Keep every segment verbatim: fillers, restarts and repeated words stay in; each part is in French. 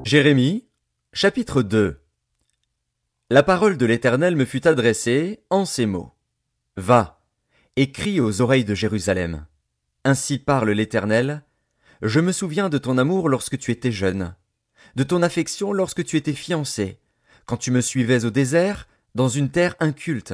Jérémie, chapitre deux. La parole de l'Éternel me fut adressée en ces mots. Va, et crie aux oreilles de Jérusalem. Ainsi parle l'Éternel. Je me souviens de ton amour lorsque tu étais jeune, de ton affection lorsque tu étais fiancé, quand tu me suivais au désert, dans une terre inculte.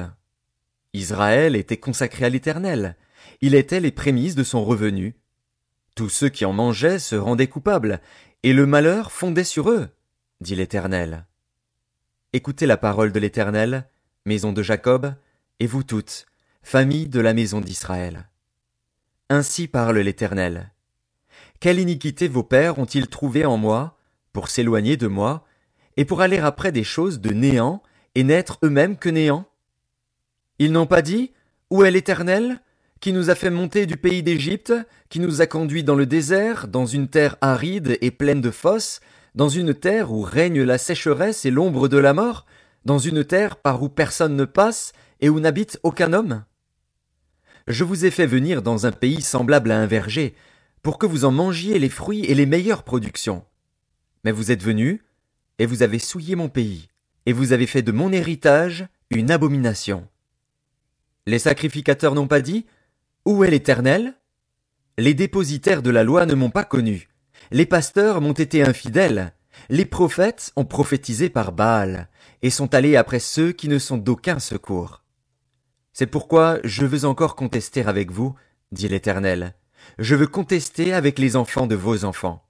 Israël était consacré à l'Éternel. Il était les prémices de son revenu. Tous ceux qui en mangeaient se rendaient coupables, et le malheur fondait sur eux, dit l'Éternel. Écoutez la parole de l'Éternel, maison de Jacob, et vous toutes, famille de la maison d'Israël. Ainsi parle l'Éternel. Quelle iniquité vos pères ont-ils trouvée en moi, pour s'éloigner de moi, et pour aller après des choses de néant, et n'être eux-mêmes que néant? Ils n'ont pas dit, où est l'Éternel, qui nous a fait monter du pays d'Égypte, qui nous a conduits dans le désert, dans une terre aride et pleine de fosses, dans une terre où règne la sécheresse et l'ombre de la mort, dans une terre par où personne ne passe et où n'habite aucun homme? Je vous ai fait venir dans un pays semblable à un verger, pour que vous en mangiez les fruits et les meilleures productions. Mais vous êtes venus, et vous avez souillé mon pays, et vous avez fait de mon héritage une abomination. Les sacrificateurs n'ont pas dit, où est l'Éternel? Les dépositaires de la loi ne m'ont pas connu. Les pasteurs m'ont été infidèles. Les prophètes ont prophétisé par Baal, et sont allés après ceux qui ne sont d'aucun secours. C'est pourquoi je veux encore contester avec vous, dit l'Éternel. Je veux contester avec les enfants de vos enfants.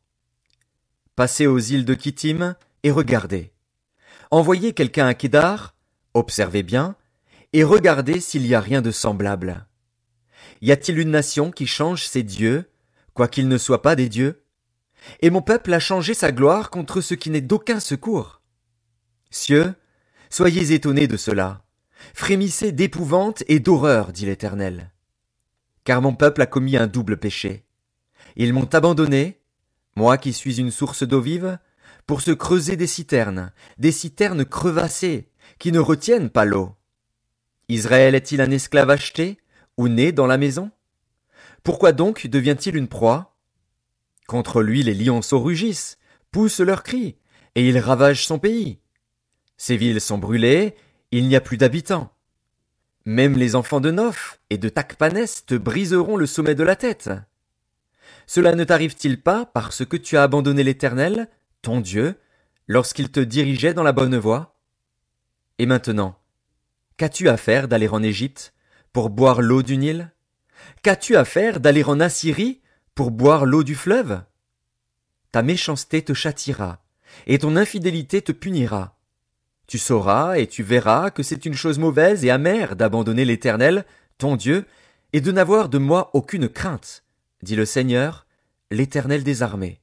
Passez aux îles de Kittim et regardez. Envoyez quelqu'un à Kédar, observez bien, et regardez s'il y a rien de semblable. Y a-t-il une nation qui change ses dieux, quoiqu'ils ne soient pas des dieux? Et mon peuple a changé sa gloire contre ce qui n'est d'aucun secours. Cieux, soyez étonnés de cela. Frémissez d'épouvante et d'horreur, dit l'Éternel. Car mon peuple a commis un double péché. Ils m'ont abandonné, moi qui suis une source d'eau vive, pour se creuser des citernes, des citernes crevassées, qui ne retiennent pas l'eau. Israël est-il un esclave acheté, ou né dans la maison? Pourquoi donc devient-il une proie? Contre lui les lionceaux rugissent, poussent leurs cris, et ils ravagent son pays. Ses villes sont brûlées, il n'y a plus d'habitants. Même les enfants de Noph et de Takpanès te briseront le sommet de la tête. Cela ne t'arrive-t-il pas parce que tu as abandonné l'Éternel, ton Dieu, lorsqu'il te dirigeait dans la bonne voie? Et maintenant, qu'as-tu à faire d'aller en Égypte pour boire l'eau du Nil? Qu'as-tu à faire d'aller en Assyrie pour boire l'eau du fleuve? Ta méchanceté te châtiera, et ton infidélité te punira. Tu sauras et tu verras que c'est une chose mauvaise et amère d'abandonner l'Éternel, ton Dieu, et de n'avoir de moi aucune crainte, dit le Seigneur, l'Éternel des armées.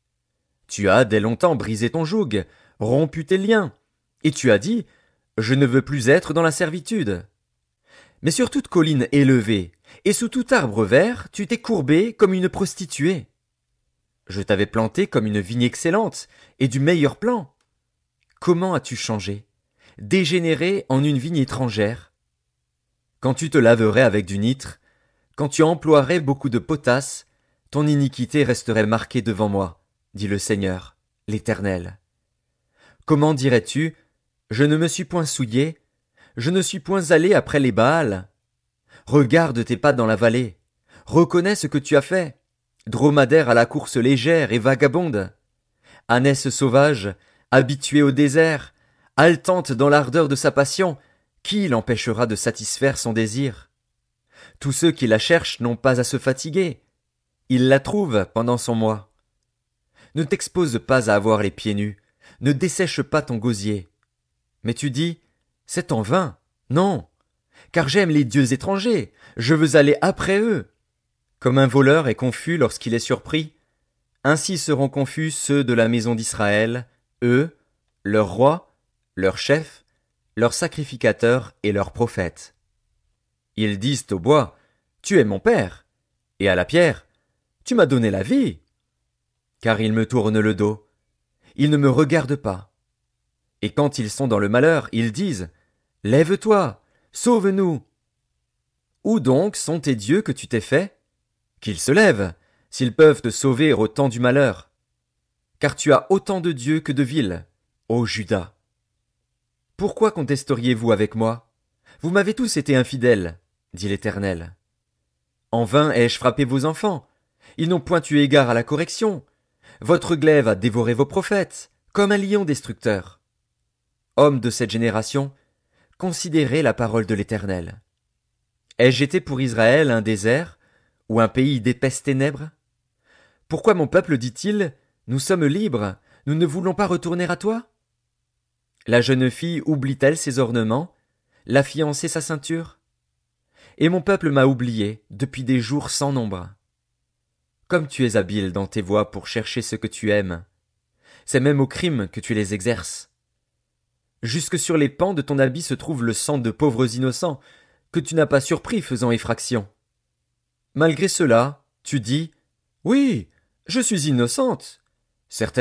Tu as dès longtemps brisé ton joug, rompu tes liens, et tu as dit, je ne veux plus être dans la servitude. Mais sur toute colline élevée, et sous tout arbre vert, tu t'es courbé comme une prostituée. Je t'avais planté comme une vigne excellente, et du meilleur plan. Comment as-tu changé, dégénéré en une vigne étrangère? Quand tu te laverais avec du nitre, quand tu emploierais beaucoup de potasse, ton iniquité resterait marquée devant moi, dit le Seigneur, l'Éternel. Comment dirais-tu, je ne me suis point souillé, je ne suis point allé après les Baals? Regarde tes pas dans la vallée, reconnais ce que tu as fait, dromadaire à la course légère et vagabonde, ânesse sauvage, habituée au désert, haletante dans l'ardeur de sa passion, qui l'empêchera de satisfaire son désir? Tous ceux qui la cherchent n'ont pas à se fatiguer, ils la trouvent pendant son mois. Ne t'expose pas à avoir les pieds nus, ne dessèche pas ton gosier. Mais tu dis, c'est en vain, non, car j'aime les dieux étrangers, je veux aller après eux. Comme un voleur est confus lorsqu'il est surpris, ainsi seront confus ceux de la maison d'Israël, eux, leurs rois, leurs chefs, leurs sacrificateurs et leurs prophètes. Ils disent au bois, tu es mon père, et à la pierre, tu m'as donné la vie. Car ils me tournent le dos, ils ne me regardent pas. Et quand ils sont dans le malheur, ils disent, lève-toi, sauve-nous. Où donc sont tes dieux que tu t'es fait? Qu'ils se lèvent, s'ils peuvent te sauver au temps du malheur. car tu as autant de dieux que de villes, ô Juda. Pourquoi contesteriez-vous avec moi? Vous m'avez tous été infidèles, dit l'Éternel. En vain ai-je frappé vos enfants. Ils n'ont point eu égard à la correction. Votre glaive a dévoré vos prophètes, comme un lion destructeur. Hommes de cette génération, considérez la parole de l'Éternel. Ai-je été pour Israël un désert, ou un pays d'épaisses ténèbres? Pourquoi mon peuple dit-il, nous sommes libres, nous ne voulons pas retourner à toi? La jeune fille oublie-t-elle ses ornements, la fiancée sa ceinture? Et mon peuple m'a oublié depuis des jours sans nombre. Comme tu es habile dans tes voies pour chercher ce que tu aimes, c'est même au crime que tu les exerces. Jusque sur les pans de ton habit se trouve le sang de pauvres innocents, que tu n'as pas surpris faisant effraction. Malgré cela, tu dis, oui, je suis innocente. Certaines